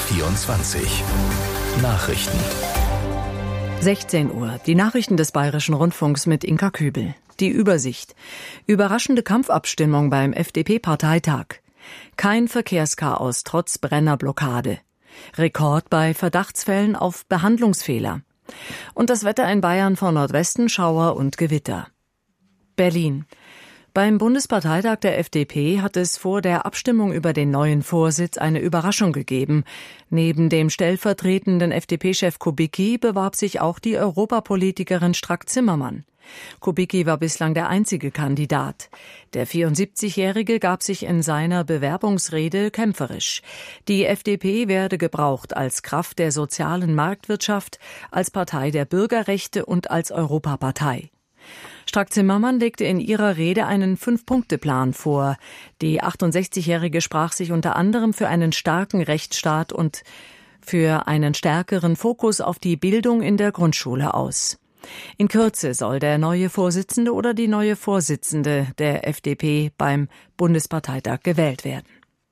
BR24 Nachrichten. 16 Uhr. Die Nachrichten des Bayerischen Rundfunks mit Inka Kübel. Die Übersicht. Überraschende Kampfabstimmung beim FDP-Parteitag. Kein Verkehrschaos trotz Brennerblockade. Rekord bei Verdachtsfällen auf Behandlungsfehler. Und das Wetter in Bayern von Nordwesten Schauer und Gewitter. Berlin. Beim Bundesparteitag der FDP hat es vor der Abstimmung über den neuen Vorsitz eine Überraschung gegeben. Neben dem stellvertretenden FDP-Chef Kubicki bewarb sich auch die Europapolitikerin Strack-Zimmermann. Kubicki war bislang der einzige Kandidat. Der 74-Jährige gab sich in seiner Bewerbungsrede kämpferisch. Die FDP werde gebraucht als Kraft der sozialen Marktwirtschaft, als Partei der Bürgerrechte und als Europapartei. Strack-Zimmermann legte in ihrer Rede einen 5-Punkte-Plan vor. Die 68-Jährige sprach sich unter anderem für einen starken Rechtsstaat und für einen stärkeren Fokus auf die Bildung in der Grundschule aus. In Kürze soll der neue Vorsitzende oder die neue Vorsitzende der FDP beim Bundesparteitag gewählt werden.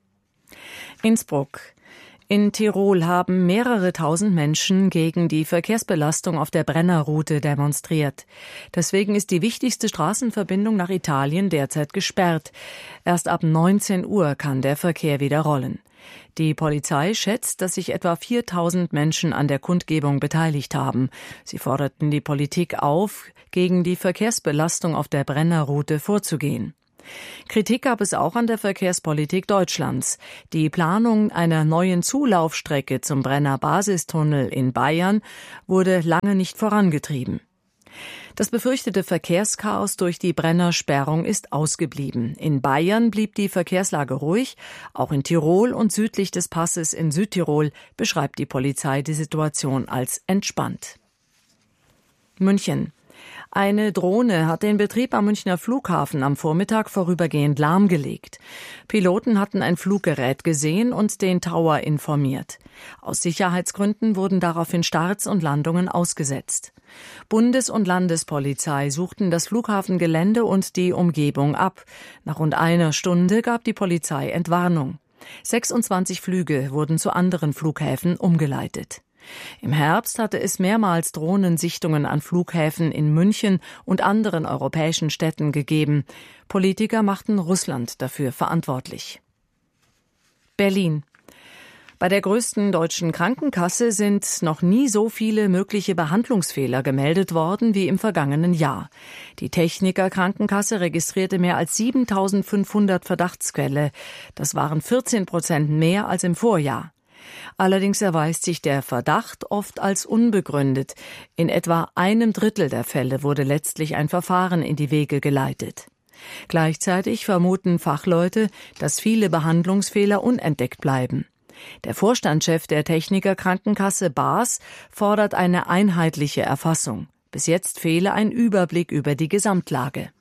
Innsbruck. In Tirol haben mehrere tausend Menschen gegen die Verkehrsbelastung auf der Brennerroute demonstriert. Deswegen ist die wichtigste Straßenverbindung nach Italien derzeit gesperrt. Erst ab 19 Uhr kann der Verkehr wieder rollen. Die Polizei schätzt, dass sich etwa 4000 Menschen an der Kundgebung beteiligt haben. Sie forderten die Politik auf, gegen die Verkehrsbelastung auf der Brennerroute vorzugehen. Kritik gab es auch an der Verkehrspolitik Deutschlands. Die Planung einer neuen Zulaufstrecke zum Brenner Basistunnel in Bayern wurde lange nicht vorangetrieben. Das befürchtete Verkehrschaos durch die Brennersperrung ist ausgeblieben. In Bayern blieb die Verkehrslage ruhig. Auch in Tirol und südlich des Passes in Südtirol beschreibt die Polizei die Situation als entspannt. München. Eine Drohne hat den Betrieb am Münchner Flughafen am Vormittag vorübergehend lahmgelegt. Piloten hatten ein Fluggerät gesehen und den Tower informiert. Aus Sicherheitsgründen wurden daraufhin Starts und Landungen ausgesetzt. Bundes- und Landespolizei suchten das Flughafengelände und die Umgebung ab. Nach rund einer Stunde gab die Polizei Entwarnung. 26 Flüge wurden zu anderen Flughäfen umgeleitet. Im Herbst hatte es mehrmals Drohnensichtungen an Flughäfen in München und anderen europäischen Städten gegeben. Politiker machten Russland dafür verantwortlich. Berlin. Bei der größten deutschen Krankenkasse sind noch nie so viele mögliche Behandlungsfehler gemeldet worden wie im vergangenen Jahr. Die Techniker Krankenkasse registrierte mehr als 7.500 Verdachtsfälle. Das waren 14% mehr als im Vorjahr. Allerdings erweist sich der Verdacht oft als unbegründet. In etwa 1/3 der Fälle wurde letztlich ein Verfahren in die Wege geleitet. Gleichzeitig vermuten Fachleute, dass viele Behandlungsfehler unentdeckt bleiben. Der Vorstandschef der Techniker Krankenkasse Baas fordert eine einheitliche Erfassung. Bis jetzt fehle ein Überblick über die Gesamtlage.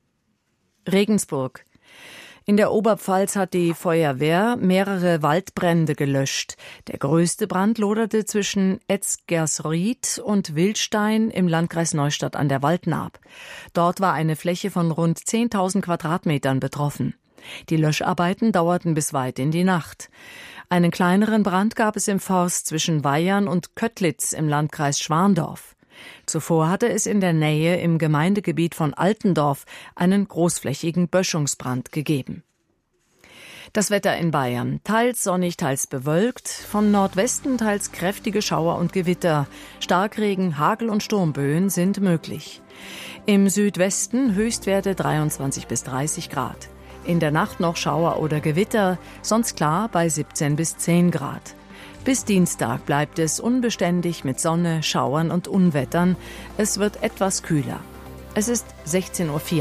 Regensburg. In der Oberpfalz hat die Feuerwehr mehrere Waldbrände gelöscht. Der größte Brand loderte zwischen Etzgersried und Wildstein im Landkreis Neustadt an der Waldnaab. Dort war eine Fläche von rund 10.000 Quadratmetern betroffen. Die Löscharbeiten dauerten bis weit in die Nacht. Einen kleineren Brand gab es im Forst zwischen Weyern und Köttlitz im Landkreis Schwandorf. Zuvor hatte es in der Nähe im Gemeindegebiet von Altendorf einen großflächigen Böschungsbrand gegeben. Das Wetter in Bayern. Teils sonnig, teils bewölkt. Von Nordwesten teils kräftige Schauer und Gewitter. Starkregen, Hagel und Sturmböen sind möglich. Im Südwesten Höchstwerte 23 bis 30 Grad. In der Nacht noch Schauer oder Gewitter, sonst klar bei 17 bis 10 Grad. Bis Dienstag bleibt es unbeständig mit Sonne, Schauern und Unwettern. Es wird etwas kühler. Es ist 16:04 Uhr.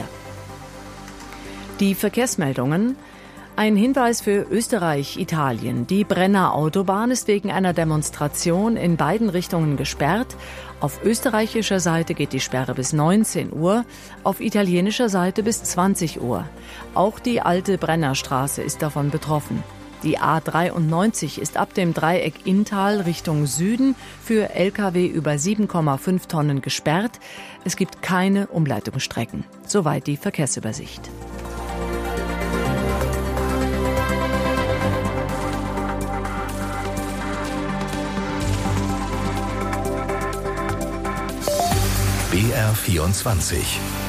Die Verkehrsmeldungen. Ein Hinweis für Österreich, Italien. Die Brenner Autobahn ist wegen einer Demonstration in beiden Richtungen gesperrt. Auf österreichischer Seite geht die Sperre bis 19 Uhr, auf italienischer Seite bis 20 Uhr. Auch die alte Brennerstraße ist davon betroffen. Die A93 ist ab dem Dreieck Inntal Richtung Süden für Lkw über 7,5 Tonnen gesperrt. Es gibt keine Umleitungsstrecken. Soweit die Verkehrsübersicht. BR24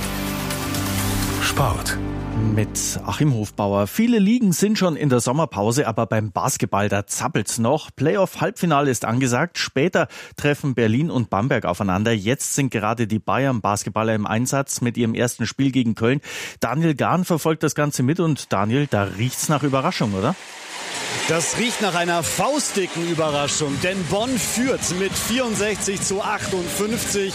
Sport. Mit Achim Hofbauer. Viele Ligen sind schon in der Sommerpause, aber beim Basketball, da zappelt's noch. Playoff-Halbfinale ist angesagt. Später treffen Berlin und Bamberg aufeinander. Jetzt sind gerade die Bayern-Basketballer im Einsatz mit ihrem ersten Spiel gegen Köln. Daniel Gahn verfolgt das Ganze mit und Daniel, da riecht's nach Überraschung, oder? Das riecht nach einer faustdicken Überraschung, denn Bonn führt mit 64:58.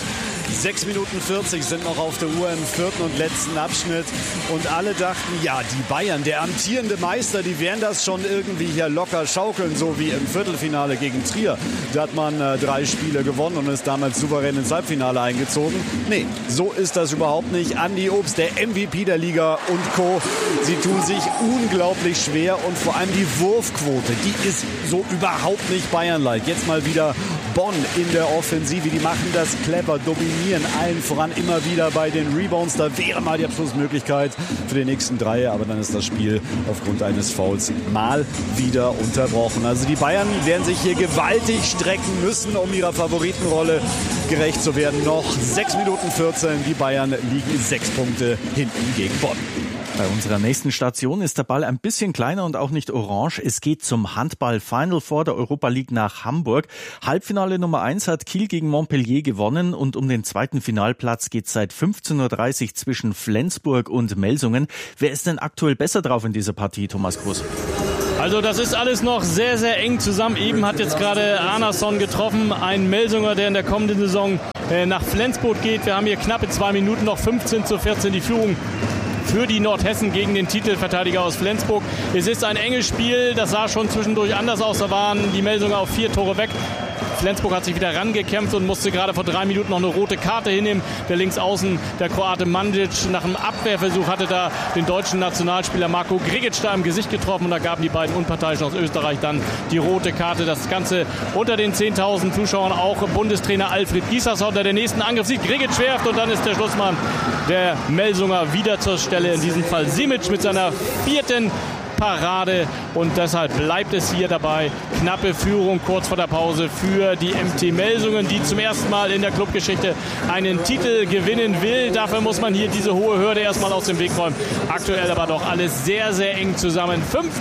6 Minuten 40 sind noch auf der Uhr im vierten und letzten Abschnitt. Und alle dachten, ja, die Bayern, der amtierende Meister, die werden das schon irgendwie hier locker schaukeln, so wie im Viertelfinale gegen Trier. Da hat man 3 Spiele gewonnen und ist damals souverän ins Halbfinale eingezogen. Nee, so ist das überhaupt nicht. Andi Obst, der MVP der Liga und Co., sie tun sich unglaublich schwer und vor allem die Wurfquote, die ist so überhaupt nicht Bayern-like. Jetzt mal wieder Bonn in der Offensive, die machen das clever, dominieren allen voran immer wieder bei den Rebounds. Da wäre mal die Abschlussmöglichkeit für den nächsten Dreier, aber dann ist das Spiel aufgrund eines Fouls mal wieder unterbrochen. Also die Bayern werden sich hier gewaltig strecken müssen, um ihrer Favoritenrolle gerecht zu werden. Noch 6 Minuten 14, die Bayern liegen 6 Punkte hinten gegen Bonn. Bei unserer nächsten Station ist der Ball ein bisschen kleiner und auch nicht orange. Es geht zum Handball-Final Four der Europa League nach Hamburg. Halbfinale Nummer 1 hat Kiel gegen Montpellier gewonnen und um den zweiten Finalplatz geht es seit 15:30 Uhr zwischen Flensburg und Melsungen. Wer ist denn aktuell besser drauf in dieser Partie, Thomas Groß? Also das ist alles noch sehr, sehr eng zusammen. Eben hat jetzt gerade Arnason getroffen, ein Melsunger, der in der kommenden Saison nach Flensburg geht. Wir haben hier knappe 2 Minuten, noch 15:14 die Führung für die Nordhessen gegen den Titelverteidiger aus Flensburg. Es ist ein enges Spiel, das sah schon zwischendurch anders aus. Da waren die Melsunger auf 4 Tore weg. Flensburg hat sich wieder rangekämpft und musste gerade vor 3 Minuten noch eine rote Karte hinnehmen. Der Linksaußen, der Kroate Mandic, nach einem Abwehrversuch hatte da den deutschen Nationalspieler Marko Grigic da im Gesicht getroffen. Und da gaben die beiden Unparteiischen aus Österreich dann die rote Karte. Das Ganze unter den 10.000 Zuschauern. Auch Bundestrainer Alfred Giesers unter der nächsten Angriff sieht. Grigic werft und dann ist der Schlussmann der Melsunger wieder zur Stelle. In diesem Fall Simic mit seiner 4. Parade und deshalb bleibt es hier dabei. Knappe Führung kurz vor der Pause für die MT Melsungen, die zum ersten Mal in der Clubgeschichte einen Titel gewinnen will. Dafür muss man hier diese hohe Hürde erstmal aus dem Weg räumen. Aktuell aber doch alles sehr, sehr eng zusammen.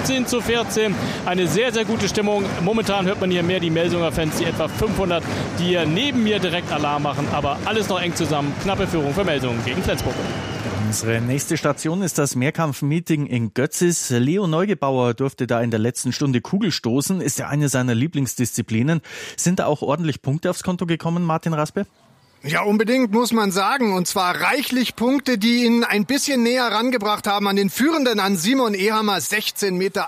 15:14, eine sehr, sehr gute Stimmung. Momentan hört man hier mehr die Melsunger Fans, die etwa 500, die hier neben mir direkt Alarm machen. Aber alles noch eng zusammen. Knappe Führung für Melsungen gegen Flensburg. Unsere nächste Station ist das Mehrkampf-Meeting in Götzis. Leo Neugebauer durfte da in der letzten Stunde Kugel stoßen. Ist ja eine seiner Lieblingsdisziplinen. Sind da auch ordentlich Punkte aufs Konto gekommen, Martin Raspe? Ja, unbedingt, muss man sagen. Und zwar reichlich Punkte, die ihn ein bisschen näher rangebracht haben an den Führenden, an Simon Ehammer, 16,71 Meter.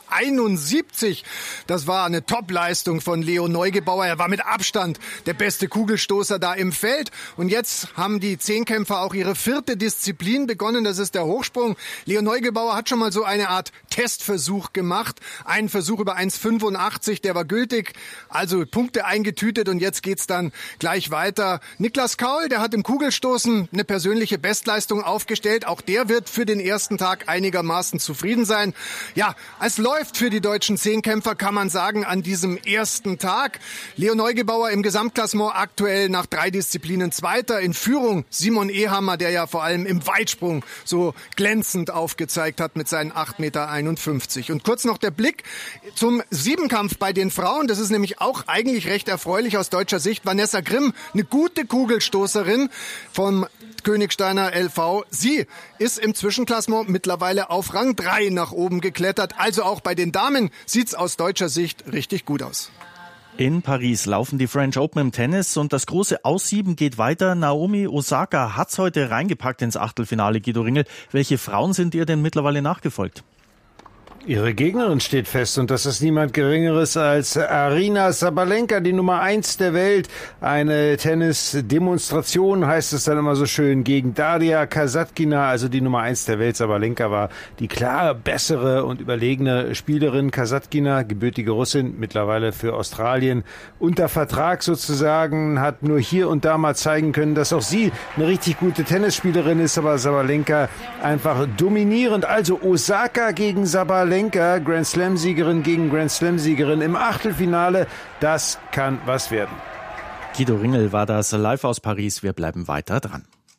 Das war eine Top-Leistung von Leo Neugebauer. Er war mit Abstand der beste Kugelstoßer da im Feld. Und jetzt haben die Zehnkämpfer auch ihre 4. Disziplin begonnen. Das ist der Hochsprung. Leo Neugebauer hat schon mal so eine Art Testversuch gemacht. Einen Versuch über 1,85, der war gültig. Also Punkte eingetütet und jetzt geht's dann gleich weiter. Niklas Kaul, der hat im Kugelstoßen eine persönliche Bestleistung aufgestellt. Auch der wird für den ersten Tag einigermaßen zufrieden sein. Ja, es läuft für die deutschen Zehnkämpfer, kann man sagen, an diesem ersten Tag. Leo Neugebauer im Gesamtklassement aktuell nach 3 Disziplinen Zweiter. In Führung Simon Ehammer, der ja vor allem im Weitsprung so glänzend aufgezeigt hat mit seinen 8,51 Meter. Und kurz noch der Blick zum Siebenkampf bei den Frauen. Das ist nämlich auch eigentlich recht erfreulich aus deutscher Sicht. Vanessa Grimm, eine gute Kugelstoßerin vom Königsteiner LV. Sie ist im Zwischenklassement mittlerweile auf Rang 3 nach oben geklettert. Also auch bei den Damen sieht's aus deutscher Sicht richtig gut aus. In Paris laufen die French Open im Tennis und das große Aussieben geht weiter. Naomi Osaka hat's heute reingepackt ins Achtelfinale. Guido Ringel, welche Frauen sind ihr denn mittlerweile nachgefolgt? Ihre Gegnerin steht fest und das ist niemand Geringeres als Aryna Sabalenka, die Nummer 1 der Welt. Eine Tennis-Demonstration, heißt es dann immer so schön, gegen Daria Kasatkina, also die Nummer 1 der Welt. Sabalenka war die klar bessere und überlegene Spielerin. Kasatkina, gebürtige Russin, mittlerweile für Australien unter Vertrag sozusagen, hat nur hier und da mal zeigen können, dass auch sie eine richtig gute Tennisspielerin ist, aber Sabalenka einfach dominierend. Also Osaka gegen Sabalenka. Grand Slam-Siegerin gegen Grand Slam-Siegerin im Achtelfinale. Das kann was werden. Guido Ringel war das live aus Paris. Wir bleiben weiter dran.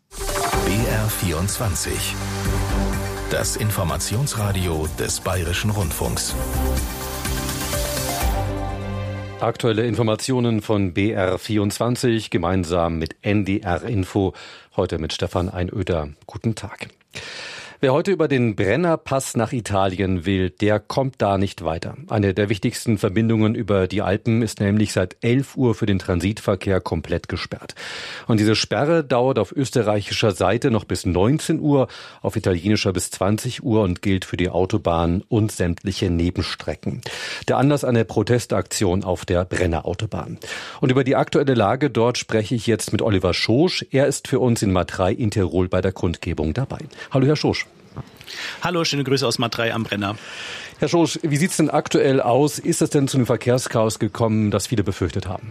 BR24. Das Informationsradio des Bayerischen Rundfunks. Aktuelle Informationen von BR24 gemeinsam mit NDR Info. Heute mit Stefan Einöder. Guten Tag. Wer heute über den Brennerpass nach Italien will, der kommt da nicht weiter. Eine der wichtigsten Verbindungen über die Alpen ist nämlich seit 11 Uhr für den Transitverkehr komplett gesperrt. Und diese Sperre dauert auf österreichischer Seite noch bis 19 Uhr, auf italienischer bis 20 Uhr und gilt für die Autobahn und sämtliche Nebenstrecken. Der Anlass eine Protestaktion auf der Brennerautobahn. Und über die aktuelle Lage dort spreche ich jetzt mit Oliver Schosch. Er ist für uns in Matrei in Tirol bei der Kundgebung dabei. Hallo Herr Schosch. Hallo, schöne Grüße aus Matrei am Brenner. Herr Schosch, wie sieht es denn aktuell aus? Ist es denn zu einem Verkehrschaos gekommen, das viele befürchtet haben?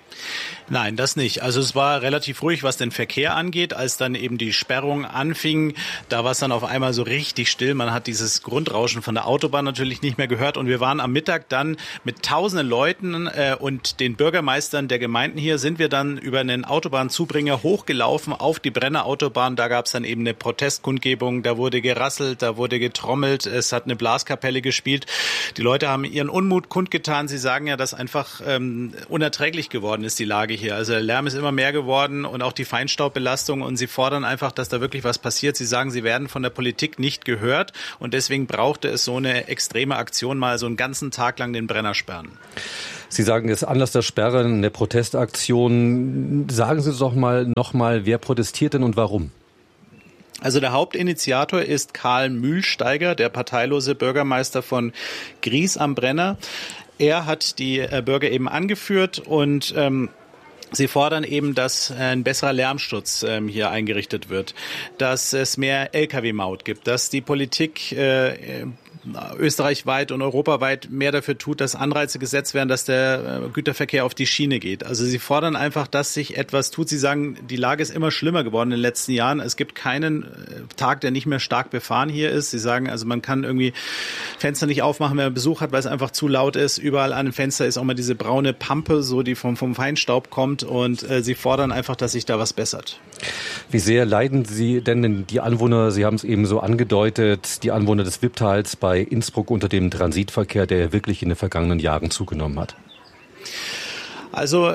Nein, das nicht. Also es war relativ ruhig, was den Verkehr angeht. Als dann eben die Sperrung anfing, da war es dann auf einmal so richtig still. Man hat dieses Grundrauschen von der Autobahn natürlich nicht mehr gehört. Und wir waren am Mittag dann mit tausenden Leuten und den Bürgermeistern der Gemeinden hier, sind wir dann über einen Autobahnzubringer hochgelaufen auf die Brennerautobahn. Da gab es dann eben eine Protestkundgebung. Da wurde gerasselt, da wurde getrommelt. Es hat eine Blaskapelle gespielt. Die Leute haben ihren Unmut kundgetan. Sie sagen ja, dass einfach unerträglich geworden ist die Lage hier. Also der Lärm ist immer mehr geworden und auch die Feinstaubbelastung und sie fordern einfach, dass da wirklich was passiert. Sie sagen, sie werden von der Politik nicht gehört und deswegen brauchte es so eine extreme Aktion, mal so einen ganzen Tag lang den Brenner sperren. Sie sagen, es ist Anlass der Sperre eine Protestaktion. Sagen Sie doch noch mal, wer protestiert denn und warum? Also der Hauptinitiator ist Karl Mühlsteiger, der parteilose Bürgermeister von Gries am Brenner. Er hat die Bürger eben angeführt und sie fordern eben, dass ein besserer Lärmschutz hier eingerichtet wird, dass es mehr Lkw-Maut gibt, dass die Politik österreichweit und europaweit mehr dafür tut, dass Anreize gesetzt werden, dass der Güterverkehr auf die Schiene geht. Also sie fordern einfach, dass sich etwas tut. Sie sagen, die Lage ist immer schlimmer geworden in den letzten Jahren. Es gibt keinen Tag, der nicht mehr stark befahren hier ist. Sie sagen, also man kann irgendwie Fenster nicht aufmachen, wenn man Besuch hat, weil es einfach zu laut ist. Überall an dem Fenster ist auch mal diese braune Pampe, so die vom Feinstaub kommt und sie fordern einfach, dass sich da was bessert. Wie sehr leiden Sie denn die Anwohner, Sie haben es eben so angedeutet, die Anwohner des Wipptals bei Innsbruck unter dem Transitverkehr, der wirklich in den vergangenen Jahren zugenommen hat? Also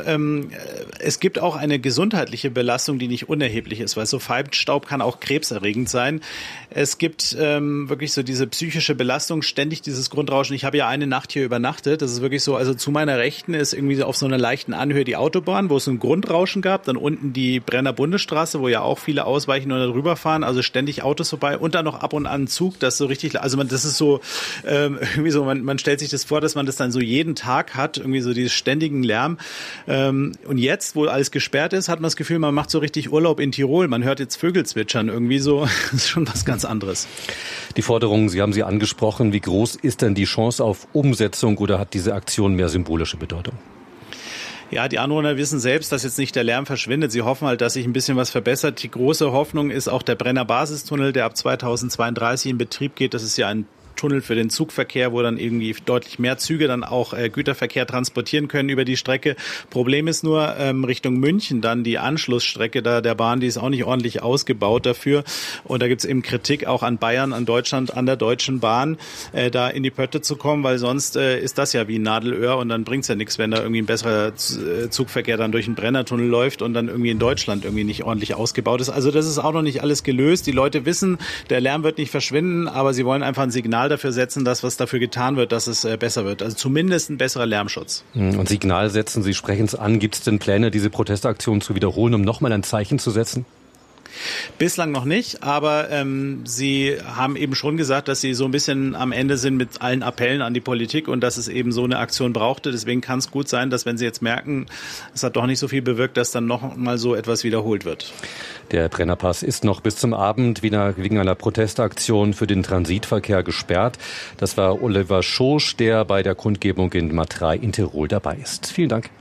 es gibt auch eine gesundheitliche Belastung, die nicht unerheblich ist, weil so Feinstaub kann auch krebserregend sein. Es gibt wirklich so diese psychische Belastung, ständig dieses Grundrauschen. Ich habe ja eine Nacht hier übernachtet. Das ist wirklich so, also zu meiner Rechten ist irgendwie so auf so einer leichten Anhöhe die Autobahn, wo es ein Grundrauschen gab. Dann unten die Brenner Bundesstraße, wo ja auch viele ausweichen oder drüber fahren. Also ständig Autos vorbei und dann noch ab und an ein Zug, das so richtig, also das ist so irgendwie so, man stellt sich das vor, dass man das dann so jeden Tag hat, irgendwie so diesen ständigen Lärm. Und jetzt, wo alles gesperrt ist, hat man das Gefühl, man macht so richtig Urlaub in Tirol. Man hört jetzt Vögel zwitschern. Irgendwie so, das ist schon was ganz anderes. Die Forderungen, Sie haben sie angesprochen. Wie groß ist denn die Chance auf Umsetzung oder hat diese Aktion mehr symbolische Bedeutung? Ja, die Anwohner wissen selbst, dass jetzt nicht der Lärm verschwindet. Sie hoffen halt, dass sich ein bisschen was verbessert. Die große Hoffnung ist auch der Brenner Basistunnel, der ab 2032 in Betrieb geht. Das ist ja ein Tunnel für den Zugverkehr, wo dann irgendwie deutlich mehr Züge dann auch Güterverkehr transportieren können über die Strecke. Problem ist nur Richtung München dann die Anschlussstrecke da der Bahn, die ist auch nicht ordentlich ausgebaut dafür. Und da gibt es eben Kritik auch an Bayern, an Deutschland, an der Deutschen Bahn, da in die Pötte zu kommen, weil sonst ist das ja wie ein Nadelöhr und dann bringt's ja nichts, wenn da irgendwie ein besserer Zugverkehr dann durch den Brennertunnel läuft und dann irgendwie in Deutschland irgendwie nicht ordentlich ausgebaut ist. Also das ist auch noch nicht alles gelöst. Die Leute wissen, der Lärm wird nicht verschwinden, aber sie wollen einfach ein Signal dafür setzen, dass was dafür getan wird, dass es besser wird. Also zumindest ein besserer Lärmschutz. Und Signal setzen, Sie sprechen es an. Gibt es denn Pläne, diese Protestaktion zu wiederholen, um nochmal ein Zeichen zu setzen? Bislang noch nicht, aber Sie haben eben schon gesagt, dass Sie so ein bisschen am Ende sind mit allen Appellen an die Politik und dass es eben so eine Aktion brauchte. Deswegen kann es gut sein, dass wenn Sie jetzt merken, es hat doch nicht so viel bewirkt, dass dann noch mal so etwas wiederholt wird. Der Brennerpass ist noch bis zum Abend wegen einer Protestaktion für den Transitverkehr gesperrt. Das war Oliver Schosch, der bei der Kundgebung in Matrei in Tirol dabei ist. Vielen Dank.